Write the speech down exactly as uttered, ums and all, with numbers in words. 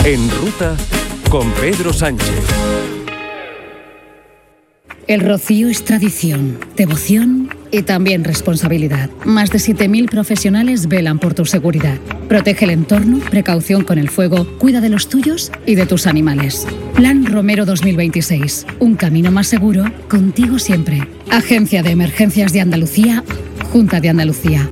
En Ruta con Pedro Sánchez. El rocío es tradición, devoción y también responsabilidad. Más de siete mil profesionales velan por tu seguridad. Protege el entorno, precaución con el fuego, cuida de los tuyos y de tus animales. Plan Romero dos mil veintiséis. Un camino más seguro, contigo siempre. Agencia de Emergencias de Andalucía, Junta de Andalucía.